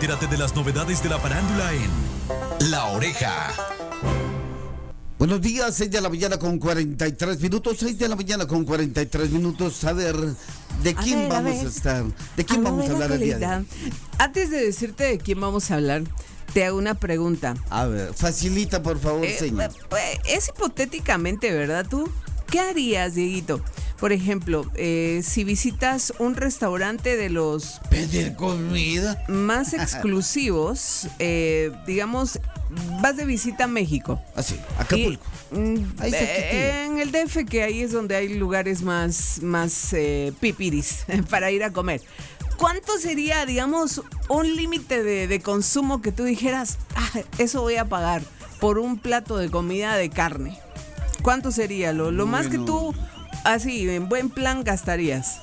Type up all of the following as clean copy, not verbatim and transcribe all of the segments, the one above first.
Entérate de las novedades de la farándula en La Oreja. Buenos días, 6 de la mañana con 43 minutos, 6 de la mañana con 43 minutos. A ver, ¿de quién vamos a estar? ¿De quién vamos a hablar el día de hoy? Antes de decirte de quién vamos a hablar, te hago una pregunta. A ver, facilita por favor, señor. Es hipotéticamente, ¿verdad tú? ¿Qué harías, Dieguito? Por ejemplo, si visitas un restaurante de los... ¿Pedir comida? Más exclusivos, digamos, vas de visita a México. Así, Acapulco. Ahí En el DF, que ahí es donde hay lugares más pipiris para ir a comer. ¿Cuánto sería, digamos, un límite de consumo que tú dijeras, eso voy a pagar por un plato de comida de carne? ¿Cuánto sería lo más que tú, así, en buen plan, gastarías?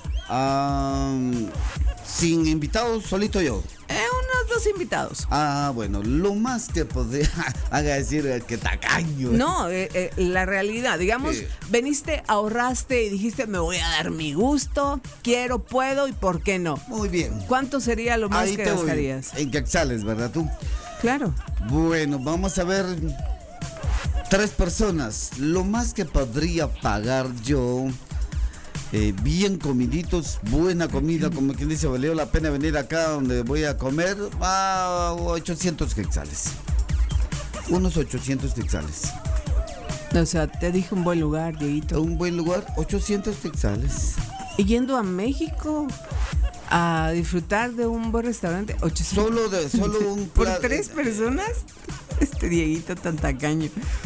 Sin invitados, solito yo. Unos 2 invitados. Bueno, lo más que podría haga decir que tacaño. No, la realidad, digamos, veniste, ahorraste y dijiste, me voy a dar mi gusto, quiero, puedo y por qué no. Muy bien. ¿Cuánto sería lo más Ahí que te gastarías? voy. En quetzales, ¿verdad tú? Claro. Bueno, vamos a ver. 3 personas. Lo más que podría pagar yo, bien comiditos, buena comida, como quien dice, valió la pena venir acá donde voy a comer, 800 quetzales. Unos 800 quetzales. O sea, te dije un buen lugar, Dieguito. Un buen lugar, 800 quetzales. Y yendo a México a disfrutar de un buen restaurante, 800. Solo un ¿Por plato. 3 personas? Este Dieguito tan tacaño.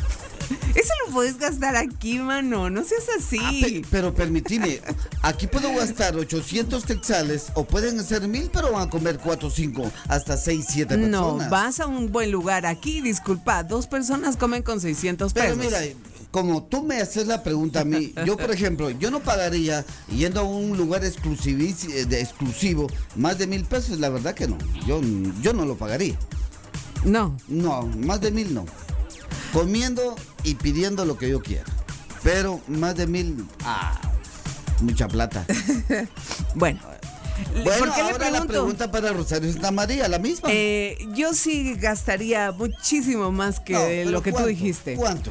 Eso lo puedes gastar aquí, mano. No seas así. Pero permitime, aquí puedo gastar 800 quetzales o pueden ser 1000, pero van a comer 4, 5, hasta 6, 7 personas. No, vas a un buen lugar. Aquí, disculpa, 2 personas comen con 600 pesos. Pero mira, como tú me haces la pregunta a mí, yo por ejemplo, yo no pagaría yendo a un lugar exclusivo más de 1000 pesos, la verdad que no. Yo no lo pagaría. No. No, más de 1000 no. Comiendo y pidiendo lo que yo quiera. Pero más de 1000, mucha plata. Bueno, ¿por qué le ahora pregunto? la pregunta para Rosario Santa María, la misma. Yo sí gastaría muchísimo más que lo que tú dijiste. ¿Cuánto?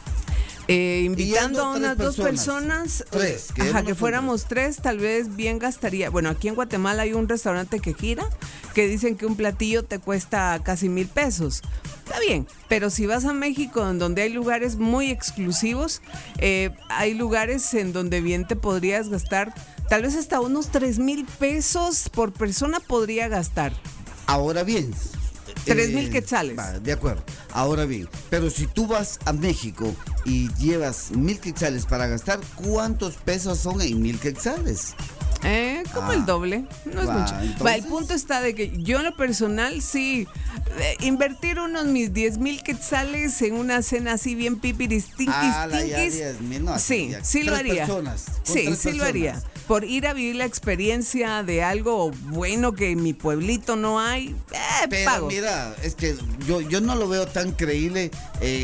Invitando a unas 2 personas, que fuéramos 3, tal vez bien gastaría. Bueno, aquí en Guatemala hay un restaurante que gira, que dicen que un platillo te cuesta casi 1000 pesos. Está bien, pero si vas a México, en donde hay lugares muy exclusivos, hay lugares en donde bien te podrías gastar, tal vez hasta unos 3000 pesos por persona podría gastar. Ahora bien, 3000 quetzales. De acuerdo. Ahora bien, pero si tú vas a México y llevas 1000 quetzales para gastar, ¿cuántos pesos son en 1000 quetzales? Como el doble, no es mucho. Entonces... el punto está de que yo en lo personal sí, invertir mis 10,000 quetzales en una cena así bien pipiris, tinkis, sí lo haría. Sí lo haría. Por ir a vivir la experiencia de algo bueno que en mi pueblito no hay, pero pago. Mira, es que yo no lo veo tan creíble.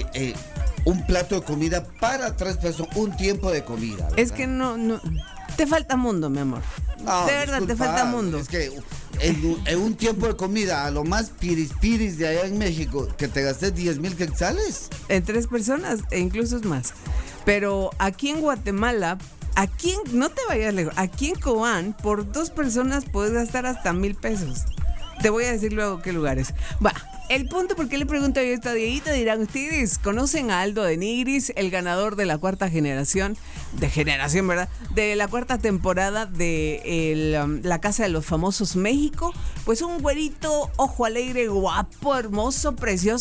Un plato de comida para 3 personas, un tiempo de comida, ¿verdad? Es que no. Te falta mundo, mi amor. No, de verdad, te falta mundo. Es que en un tiempo de comida, a lo más piris de allá en México, que te gastes 10,000 quetzales. En 3 personas, e incluso es más. Pero aquí en Guatemala, no te vayas lejos, aquí en Cobán, por 2 personas puedes gastar hasta 1000 pesos. Te voy a decir luego qué lugares. El punto, ¿por qué le pregunto yo esto a Dieguito? Dirán ustedes, ¿conocen a Aldo de Nigris, el ganador de la 4ª generación, ¿verdad? De la 4ª temporada de La Casa de los Famosos México? Pues un güerito, ojo alegre, guapo, hermoso, precioso.